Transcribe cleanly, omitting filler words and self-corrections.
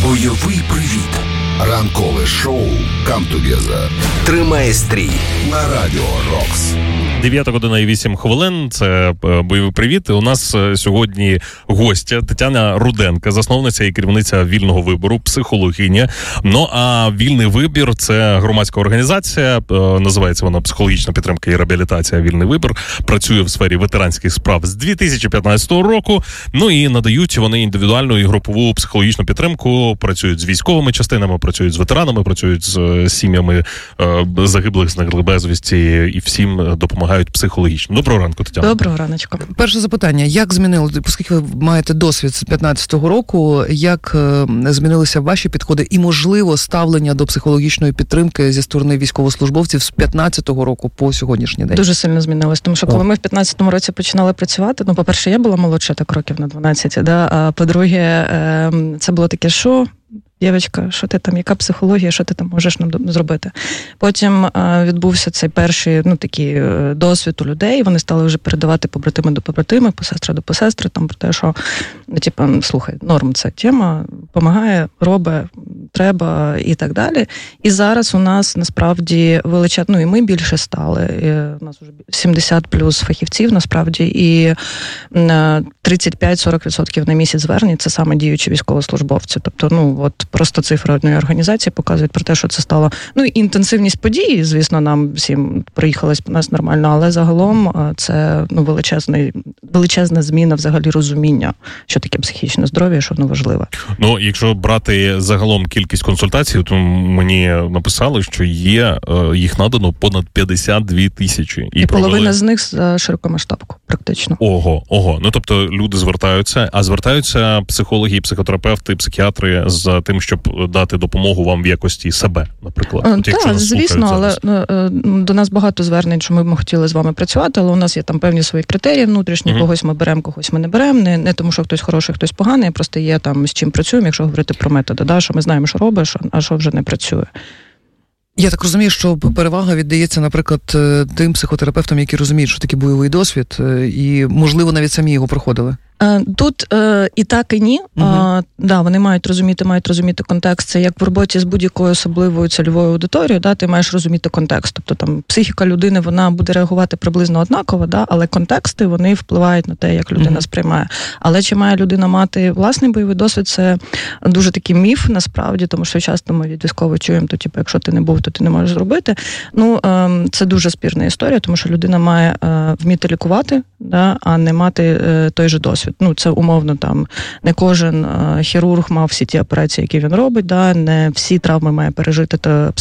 Бойовий привіт. Ранкове шоу «Come Together». Тримає стрій на Радіо Рокс. 9:08. Це «Бойовий привіт». У нас сьогодні гостя Тетяна Руденко, засновниця і керівниця «Вільного вибору», психологиня. Ну, а «Вільний вибір» – це громадська організація, називається вона «Психологічна підтримка і реабілітація. Вільний вибір». Працює в сфері ветеранських справ з 2015 року. Ну, і надають вони індивідуальну і групову психологічну підтримку. Працюють з військовими частинами, працюють з ветеранами, працюють з сім'ями загиблих, зниклих безвісті і всім допомагають психологічно. Доброго ранку, Тетяна. Доброго раночку. Перше запитання. Як змінило, оскільки ви маєте досвід з 15-го року, як змінилися ваші підходи і, можливо, ставлення до психологічної підтримки зі сторони військовослужбовців з 15-го року по сьогоднішній день? Дуже сильно змінилось, тому що коли ми в 15-му році починали працювати, ну, по-перше, я була молодша так років на 12, да? А по-друге, це було таке, що... Дівчинка, що ти там, яка психологія, що ти там можеш нам зробити? Потім відбувся цей перший, такий досвід у людей, вони стали вже передавати побратими до побратими, посестри до посестри, там про те, що, слухай, норм ця тема, помагає, робить, треба і так далі. І зараз у нас насправді величезно, і ми більше стали, у нас вже 70 плюс фахівців насправді, і 35-40% на місяць звернень це саме діючі військовослужбовці. Тобто, просто цифри одної організації показують про те, що це стало, і інтенсивність подій, звісно, нам всім приїхалось по нас нормально, але загалом це, величезна зміна взагалі розуміння, що таке психічне здоров'я, що воно важливе. Якщо брати загалом кількість консультацій, то мені написали, що їх надано понад 52 тисячі. І половина з них за широкомасштабку, практично. Ого. Тобто люди звертаються психологи, психотерапевти, психіатри з тим, щоб дати допомогу вам в якості себе, наприклад. Так, звісно, але до нас багато звернень, що ми б хотіли з вами працювати, але у нас є там певні свої критерії внутрішні, когось ми беремо, когось ми не беремо, не тому, що хтось хороший, хтось поганий, просто є там з чим працюємо, якщо говорити про методи, що ми знаємо, що робиш, а що вже не працює. Я так розумію, що перевага віддається, наприклад, тим психотерапевтам, які розуміють, що таке бойовий досвід, і, можливо, навіть самі його проходили. Тут і так, і ні. Вони мають розуміти контекст. Це як в роботі з будь-якою особливою цільовою аудиторією, ти маєш розуміти контекст. Тобто там психіка людини, вона буде реагувати приблизно однаково, але контексти, вони впливають на те, як людина сприймає. Але чи має людина мати власний бойовий досвід, це дуже такий міф, насправді, тому що часто ми від військових чуємо, то якщо ти не був, то ти не можеш зробити. Це дуже спірна історія, тому що людина має вміти лікувати, а не мати той же досвід. Це умовно там не кожен хірург мав всі ті операції, які він робить, не всі травми має пережити